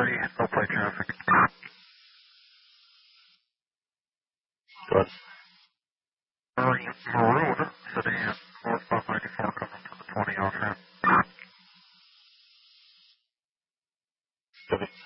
30, no play traffic. Good. Maroon sedan, northbound 94 coming to the 20 off ramp. Good.